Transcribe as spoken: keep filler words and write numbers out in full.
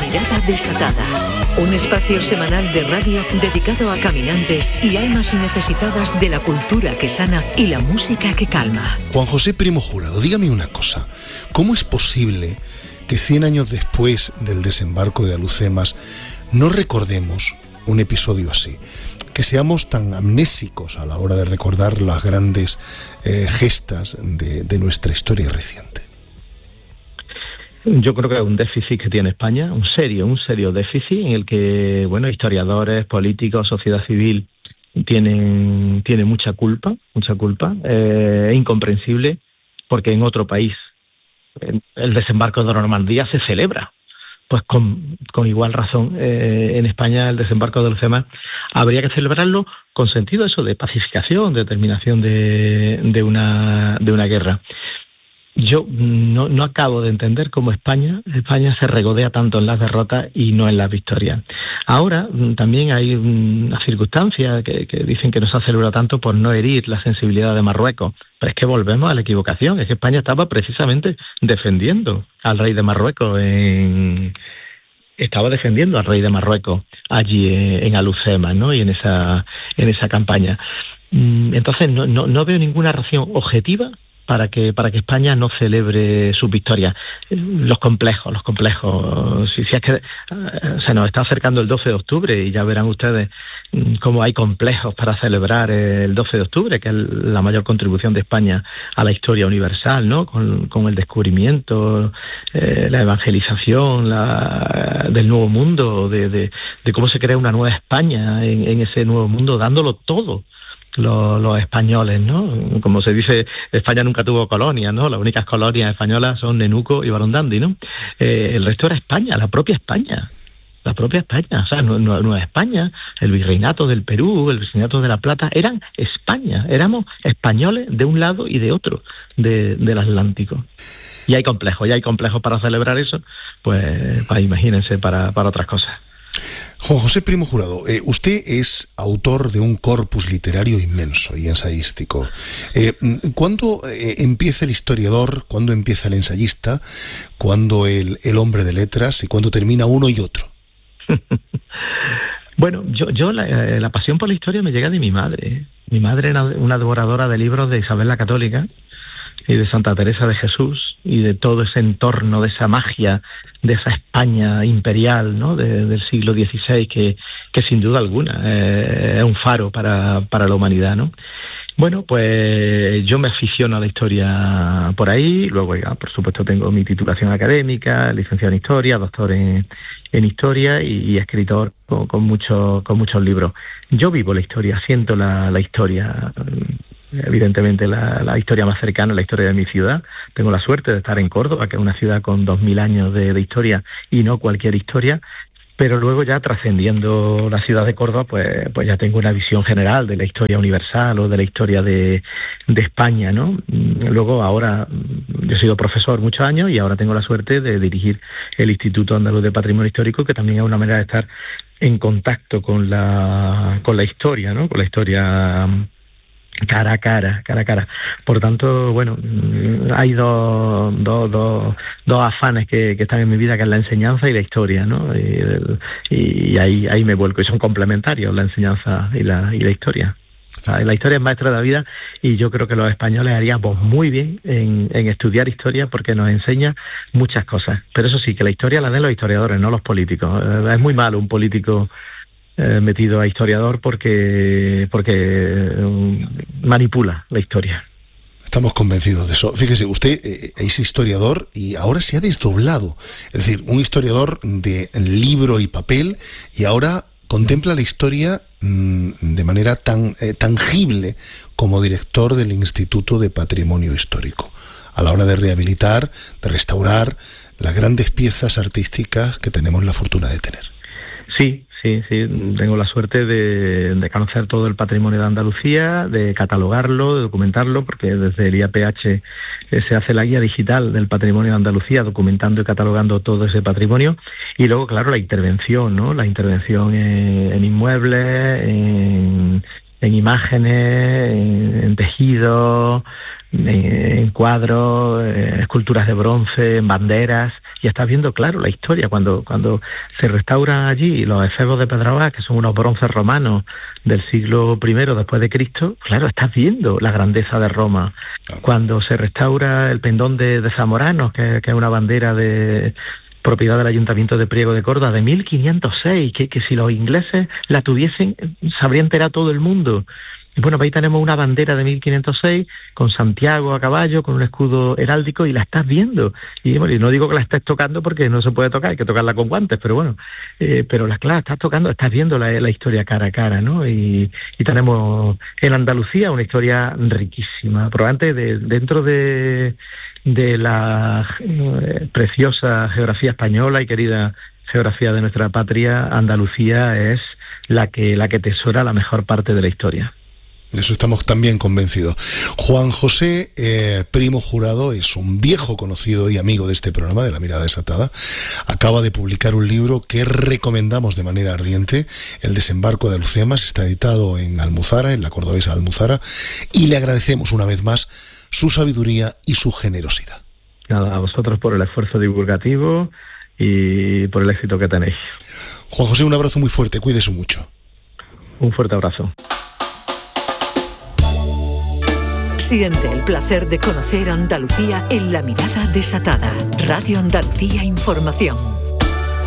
Mirada Desatada, un espacio semanal de radio dedicado a caminantes y almas necesitadas de la cultura que sana y la música que calma. Juan José Primo Jurado, dígame una cosa, ¿cómo es posible que cien años después del desembarco de Alhucemas no recordemos un episodio así? Que seamos tan amnésicos a la hora de recordar las grandes eh, gestas de, de nuestra historia reciente. Yo creo que es un déficit que tiene España, un serio, un serio déficit en el que, bueno, historiadores, políticos, sociedad civil tienen, tienen mucha culpa, mucha culpa. Eh, es incomprensible porque en otro país el desembarco de Normandía se celebra. Pues con, con igual razón, eh, en España el desembarco de Alhucemas habría que celebrarlo con sentido eso de pacificación, de terminación de, de, una, de una guerra. Yo no, no acabo de entender cómo España, España se regodea tanto en las derrotas y no en las victorias. Ahora también hay una circunstancia que, que dicen que no se ha celebrado tanto por no herir la sensibilidad de Marruecos. Pero es que volvemos a la equivocación, es que España estaba precisamente defendiendo al rey de Marruecos, en, estaba defendiendo al rey de Marruecos allí en, en Alhucemas, ¿no? Y en esa, en esa campaña. Entonces no, no, no veo ninguna razón objetiva para que para que España no celebre sus victorias. Los complejos, los complejos. Si, si es que uh, se nos está acercando el doce de octubre y ya verán ustedes um, cómo hay complejos para celebrar el doce de octubre, que es la mayor contribución de España a la historia universal, ¿no? Con, con el descubrimiento, eh, la evangelización la, del nuevo mundo, de, de, de cómo se crea una nueva España en, en ese nuevo mundo, dándolo todo. Los, los españoles, ¿no? Como se dice, España nunca tuvo colonias, ¿no? Las únicas colonias españolas son Nenuco y Barondandi, ¿no? Eh, el resto era España, la propia España, la propia España, o sea, no, no, no España, el virreinato del Perú, el virreinato de La Plata, eran España, éramos españoles de un lado y de otro de, del Atlántico. Y hay complejos, y hay complejos para celebrar eso, pues, pues imagínense para, para otras cosas. Juan José Primo Jurado, eh, usted es autor de un corpus literario inmenso y ensayístico. Eh, ¿Cuándo eh, empieza el historiador, cuándo empieza el ensayista, cuándo el, el hombre de letras y cuándo termina uno y otro? Bueno, yo, yo la, la pasión por la historia me llega de mi madre. Mi madre era una devoradora de libros de Isabel la Católica y de Santa Teresa de Jesús y de todo ese entorno, de esa magia, de esa España imperial, ¿no? de, del siglo dieciséis, que, que sin duda alguna eh, es un faro para, para la humanidad, ¿no? Bueno, pues yo me aficiono a la historia por ahí, luego ya, por supuesto tengo mi titulación académica, licenciado en Historia, doctor en, en Historia y, y escritor con, con, mucho, con muchos libros. Yo vivo la historia, siento la, la historia. Evidentemente la, la historia más cercana es la historia de mi ciudad. Tengo la suerte de estar en Córdoba, que es una ciudad con dos mil años de, de historia y no cualquier historia, pero luego ya trascendiendo la ciudad de Córdoba, pues, pues ya tengo una visión general de la historia universal o de la historia de, de España, ¿no? Luego ahora, yo he sido profesor muchos años y ahora tengo la suerte de dirigir el Instituto Andaluz de Patrimonio Histórico, que también es una manera de estar en contacto con la, con la historia, ¿no? Con la historia cara a cara, cara a cara. Por tanto, bueno, hay dos, dos, dos, dos afanes que, que están en mi vida, que es la enseñanza y la historia, ¿no? Y, y ahí, ahí me vuelco, y son complementarios la enseñanza y la, y la historia. O sea, la historia es maestra de la vida y yo creo que los españoles haríamos muy bien en, en estudiar historia porque nos enseña muchas cosas. Pero eso sí, que la historia la den los historiadores, no los políticos. Es muy malo un político Eh, metido a historiador porque porque um, manipula la historia. Estamos convencidos de eso. Fíjese, usted eh, es historiador y ahora se ha desdoblado. Es decir, un historiador de libro y papel y ahora contempla la historia mmm, de manera tan eh, tangible como director del Instituto de Patrimonio Histórico, a la hora de rehabilitar, de restaurar las grandes piezas artísticas que tenemos la fortuna de tener. Sí. Sí, sí, tengo la suerte de, de conocer todo el patrimonio de Andalucía, de catalogarlo, de documentarlo, porque desde el I A P H eh, se hace la guía digital del patrimonio de Andalucía, documentando y catalogando todo ese patrimonio. Y luego, claro, la intervención, ¿no? La intervención en, en inmuebles, en, en imágenes, en, en tejidos, en, en cuadros, en esculturas de bronce, en banderas. y estás viendo, claro, la historia. Cuando cuando se restauran allí los efebos de Pedralbes, que son unos bronces romanos del siglo primero después de Cristo, claro, estás viendo la grandeza de Roma. Cuando se restaura el pendón de, de Zamoranos, que, que es una bandera de propiedad del Ayuntamiento de Priego de Córdoba, de mil quinientos seis, que, que si los ingleses la tuviesen, se habría enterado todo el mundo. Y bueno, ahí tenemos una bandera de mil quinientos seis, con Santiago a caballo, con un escudo heráldico, y la estás viendo. Y bueno, y no digo que la estés tocando porque no se puede tocar, hay que tocarla con guantes, pero bueno, eh, pero la, claro, estás tocando, estás viendo la, la historia cara a cara, ¿no? Y, y tenemos en Andalucía una historia riquísima, probablemente de, dentro de... de la eh, preciosa geografía española y querida geografía de nuestra patria, Andalucía es la que la que tesora la mejor parte de la historia. De eso estamos también convencidos. Juan José eh, Primo Jurado es un viejo conocido y amigo de este programa, de La Mirada Desatada. Acaba de publicar un libro que recomendamos de manera ardiente, El desembarco de Alhucemas. Está editado en Almuzara, en la cordobesa Almuzara, y le agradecemos una vez más su sabiduría y su generosidad. Nada, a vosotros por el esfuerzo divulgativo y por el éxito que tenéis. Juan José, un abrazo muy fuerte, cuídese mucho. Un fuerte abrazo. Siente el placer de conocer Andalucía en La Mirada Desatada. Radio Andalucía Información.